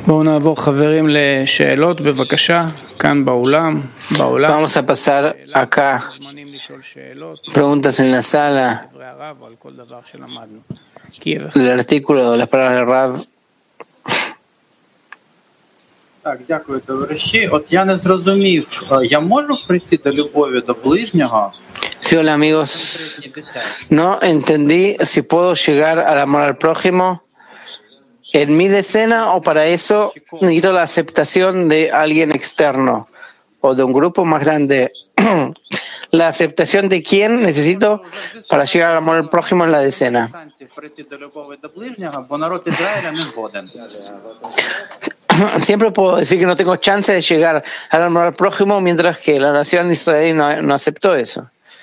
בואו נעבור חברים לשאלות בבקשה, כאן באולם. Vamos a pasar acá preguntas en la sala. El artículo, las palabras del Rav. Так, дякую, товариші. От я не зрозумів, я можу прийти до любові до ближнього? Sí, hola amigos. No entendí si puedo llegar al amor al prójimo en mi decena o para eso necesito la aceptación de alguien externo o de un grupo más grande. ¿La aceptación de quién necesito para llegar al amor al prójimo en la decena? Siempre puedo decir que no tengo chance de llegar al amor al prójimo mientras que la nación israelí no aceptó eso.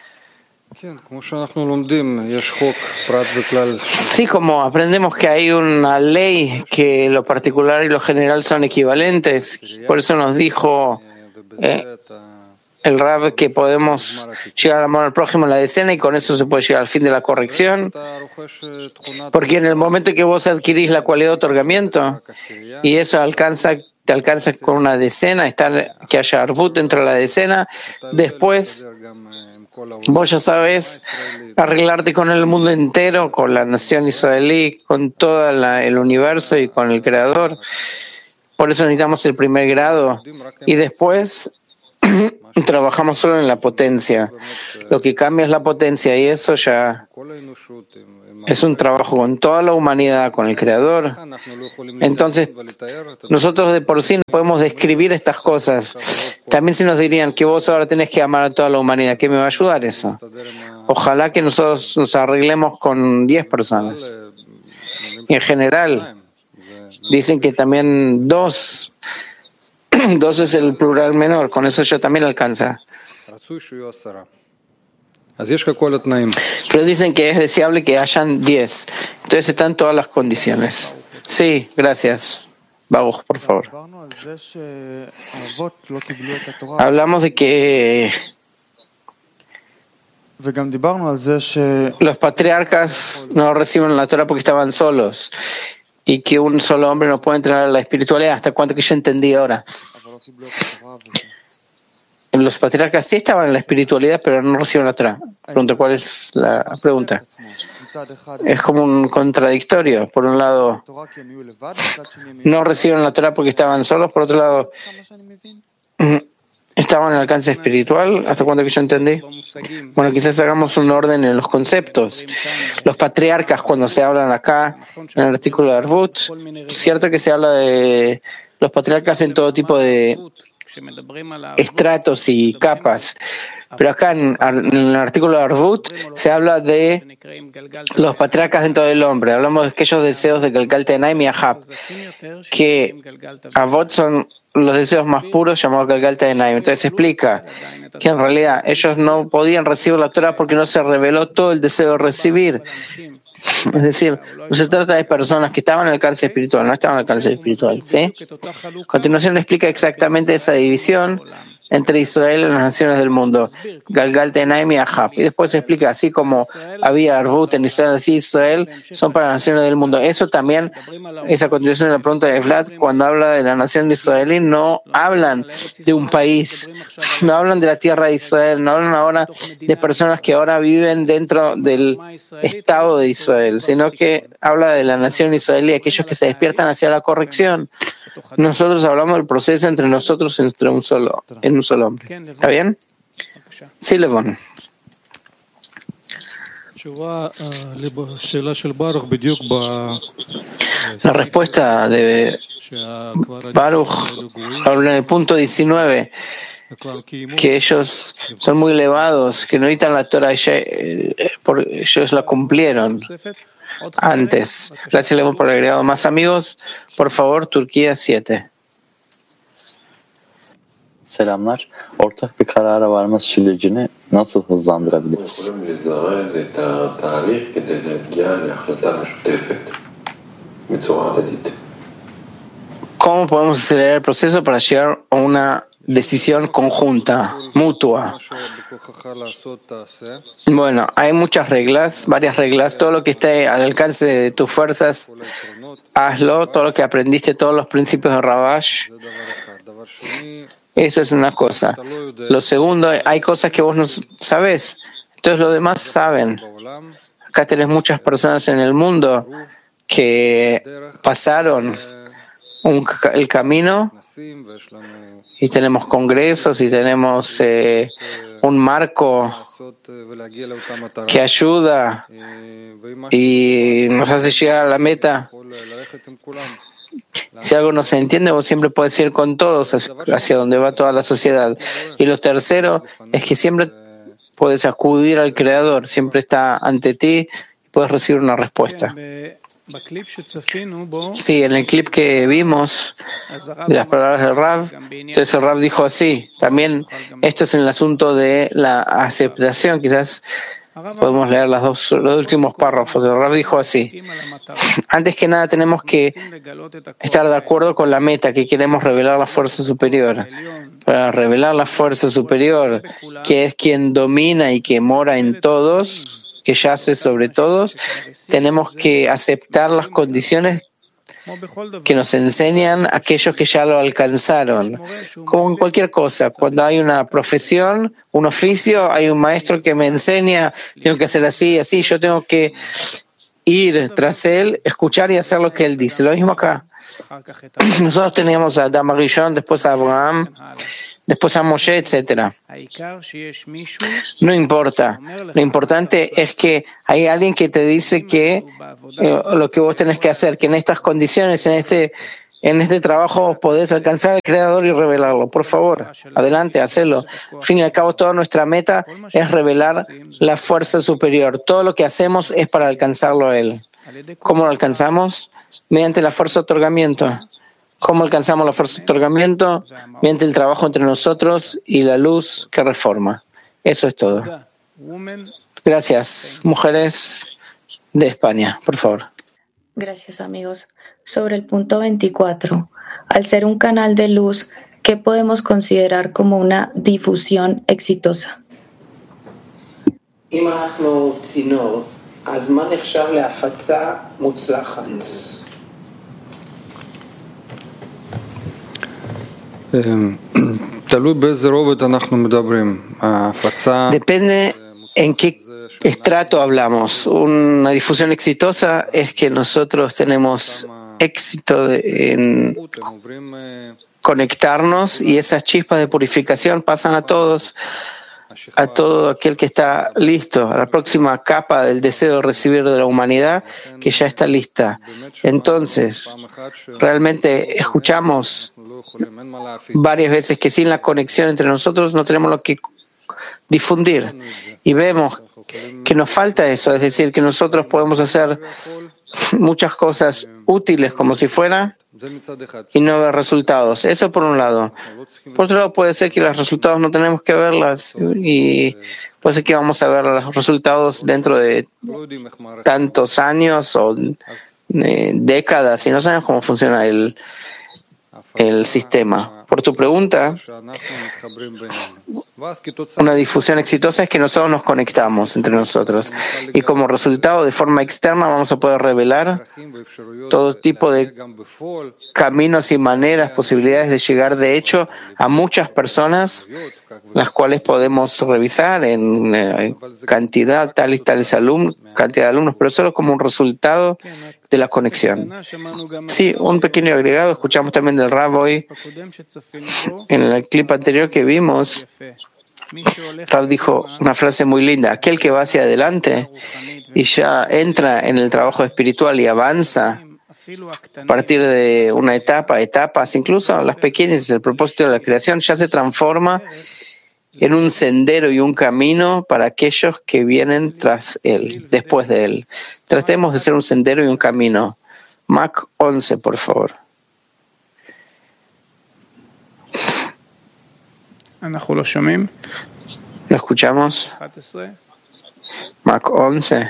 Sí, como aprendemos que hay una ley que lo particular y lo general son equivalentes, por eso nos dijo el Rab que podemos llegar al amor al prójimo en la decena y con eso se puede llegar al fin de la corrección, porque en el momento en que vos adquirís la cualidad de otorgamiento y eso te alcanza con una decena, que haya arvut dentro de la decena, después vos ya sabes arreglarte con el mundo entero, con la nación israelí, con todo el universo y con el Creador. Por eso necesitamos el primer grado y después trabajamos solo en la potencia. Lo que cambia es la potencia y eso ya es un trabajo con toda la humanidad, con el Creador. Entonces, nosotros de por sí no podemos describir estas cosas. También si nos dirían que vos ahora tenés que amar a toda la humanidad, ¿qué me va a ayudar eso? Ojalá que nosotros nos arreglemos con 10 personas. Y en general, dicen que también 2 es el plural menor, con eso ya también alcanza. Pero dicen que es deseable que hayan 10. Entonces están todas las condiciones. Sí, gracias. Baruch, por favor. Hablamos de que los patriarcas no reciben la Torah porque estaban solos y que un solo hombre no puede entrenar la espiritualidad. ¿Hasta cuánto que yo entendí ahora? Los patriarcas sí estaban en la espiritualidad, pero no reciben la Torah. Pregunto, ¿cuál es la pregunta? Es como un contradictorio. Por un lado, no reciben la Torah porque estaban solos. Por otro lado, estaban en el alcance espiritual. ¿Hasta cuánto que yo entendí? Bueno, quizás hagamos un orden en los conceptos. Los patriarcas, cuando se hablan acá, en el artículo de Arvut, cierto que se habla de los patriarcas en todo tipo de estratos y capas, pero acá en el artículo de Arvut se habla de los patriarcas dentro del hombre. Hablamos de aquellos deseos de Galgal Tenaim y Ahab, que Avot son los deseos más puros llamados Galgal Tenaim. Entonces se explica que en realidad ellos no podían recibir la Torah porque no se reveló todo el deseo de recibir. Es decir, no se trata de personas que estaban en el alcance espiritual, no estaban en el alcance espiritual, ¿sí? A continuación le explica exactamente esa división entre Israel y las naciones del mundo, Galgal Tenaim y Ahab. Y después se explica, así como había Arvut en Israel, así Israel son para las naciones del mundo. Eso también, esa continuación de la pregunta de Vlad, cuando habla de la nación de israelí, no hablan de un país, no hablan de la tierra de Israel, no hablan ahora de personas que ahora viven dentro del Estado de Israel, sino que habla de la nación israelí, aquellos que se despiertan hacia la corrección. Nosotros hablamos del proceso entre nosotros en un solo hombre. ¿Está bien? Sí, Levon. La respuesta de Baruch habla en el punto 19 que ellos son muy elevados, que no necesitan la Torah, ellos la cumplieron antes. Gracias, Levon, por el agregado. Más amigos, por favor, Turquía 7. Selamlar. Ortak bir karara varma sürecini nasıl hızlandırabiliriz? ¿Cómo podemos acelerar el proceso para llegar a una decisión conjunta, mutua? Bueno, hay muchas reglas, varias reglas. Todo lo que esté al alcance de tus fuerzas hazlo, todo lo que aprendiste, todos los principios de Rabash. Eso es una cosa. Lo segundo, hay cosas que vos no sabés, entonces los demás saben. Acá tenés muchas personas en el mundo que pasaron el camino y tenemos congresos y tenemos un marco que ayuda y nos hace llegar a la meta. Si algo no se entiende, vos siempre puedes ir con todos hacia donde va toda la sociedad. Y lo tercero es que siempre puedes acudir al Creador, siempre está ante ti y puedes recibir una respuesta. Sí, en el clip que vimos de las palabras del Rav, entonces el Rav dijo así, también esto es en el asunto de la aceptación, quizás podemos leer los últimos párrafos. El Rav dijo así, antes que nada tenemos que estar de acuerdo con la meta, que queremos revelar la fuerza superior. Para revelar la fuerza superior, que es quien domina y que mora en todos, que yace sobre todos, tenemos que aceptar las condiciones que nos enseñan aquellos que ya lo alcanzaron. Como en cualquier cosa, cuando hay una profesión, un oficio, hay un maestro que me enseña, tengo que hacer así, así, yo tengo que ir tras él, escuchar y hacer lo que él dice. Lo mismo acá. Nosotros teníamos a Adam Rishon, después a Abraham, después a Moshe, etc. No importa. Lo importante es que hay alguien que te dice que lo que vos tenés que hacer, que en estas condiciones, en este trabajo podés alcanzar al Creador y revelarlo. Por favor, adelante, hacelo. Al fin y al cabo, toda nuestra meta es revelar la fuerza superior. Todo lo que hacemos es para alcanzarlo a Él. ¿Cómo lo alcanzamos? Mediante la fuerza de otorgamiento. ¿Cómo alcanzamos la fuerza de otorgamiento? Mediante el trabajo entre nosotros y la luz que reforma. Eso es todo. Gracias. Mujeres de España, por favor. Gracias, amigos. Sobre el punto 24, al ser un canal de luz, ¿qué podemos considerar como una difusión exitosa? Depende en qué estrato hablamos. Una difusión exitosa es que nosotros tenemos éxito en conectarnos y esas chispas de purificación pasan a todos, a todo aquel que está listo, a la próxima capa del deseo de recibir de la humanidad que ya está lista. Entonces, realmente escuchamos varias veces que sin la conexión entre nosotros no tenemos lo que difundir y vemos que nos falta eso, es decir, que nosotros podemos hacer muchas cosas útiles como si fuera y no ver resultados. Eso por un lado. Por otro lado, puede ser que los resultados no tenemos que verlas y puede ser que vamos a ver los resultados dentro de tantos años o décadas y no sabemos cómo funciona el sistema. Por tu pregunta, una difusión exitosa es que nosotros nos conectamos entre nosotros y como resultado, de forma externa, vamos a poder revelar todo tipo de caminos y maneras, posibilidades de llegar de hecho a muchas personas, las cuales podemos revisar en cantidad, tales cantidad de alumnos, pero solo como un resultado de la conexión. Sí, un pequeño agregado, escuchamos también del Rav hoy, en el clip anterior que vimos, Rav dijo una frase muy linda, aquel que va hacia adelante y ya entra en el trabajo espiritual y avanza a partir de una etapas, incluso las pequeñas, el propósito de la creación, ya se transforma en un sendero y un camino para aquellos que vienen tras él, después de él. Tratemos de ser un sendero y un camino. Mac 11, por favor. ¿Lo escuchamos? Mac 11.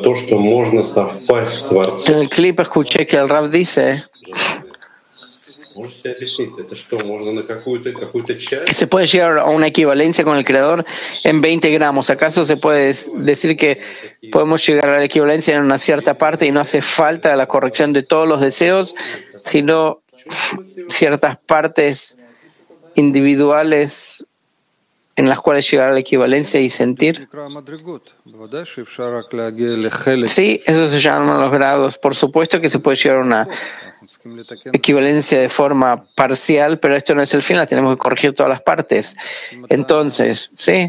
En el clip escuché que el Rav dice Que se puede llegar a una equivalencia con el Creador en 20 gramos. ¿Acaso se puede decir que podemos llegar a la equivalencia en una cierta parte y no hace falta la corrección de todos los deseos, sino ciertas partes individuales en las cuales llegar a la equivalencia y sentir? Sí, eso se llaman los grados. Por supuesto que se puede llegar a una equivalencia de forma parcial, pero esto no es el final, tenemos que corregir todas las partes. Entonces, sí,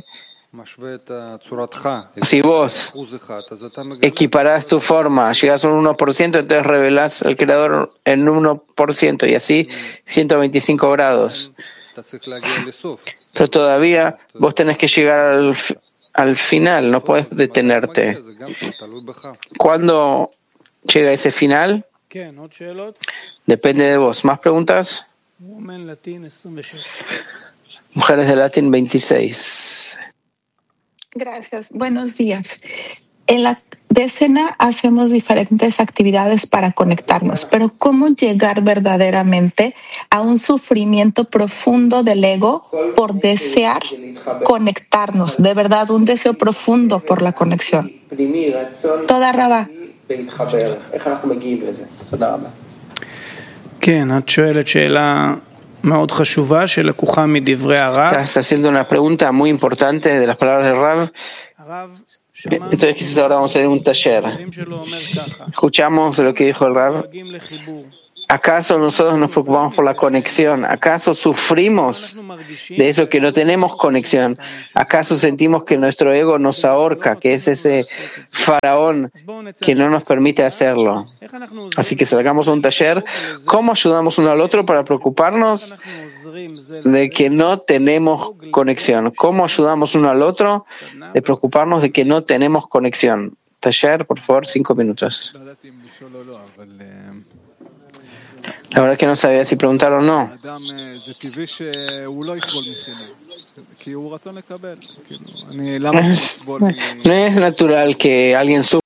si vos equiparás tu forma, llegas a un 1%, entonces revelás al Creador en 1% y así 125 grados. Pero todavía vos tenés que llegar al final, no puedes detenerte. ¿Cuándo llega ese final? Depende de vos. ¿Más preguntas? Mujeres de Latín 26. Gracias. Buenos días. En la decena hacemos diferentes actividades para conectarnos, pero ¿cómo llegar verdaderamente a un sufrimiento profundo del ego por desear conectarnos? De verdad, un deseo profundo por la conexión. Toda Rabá. Estás haciendo una pregunta muy importante de las palabras del Rav. Entonces quizás ahora vamos a hacer un taller. Escuchamos lo que dijo el Rav. ¿Acaso nosotros nos preocupamos por la conexión? ¿Acaso sufrimos de eso que no tenemos conexión? ¿Acaso sentimos que nuestro ego nos ahorca, que es ese faraón que no nos permite hacerlo? Así que salgamos a un taller. ¿Cómo ayudamos uno al otro para preocuparnos de que no tenemos conexión? ¿Cómo ayudamos uno al otro de preocuparnos de que no tenemos conexión? Taller, por favor, 5 minutos. La verdad es que no sabía si preguntar o no. No es natural que alguien sufra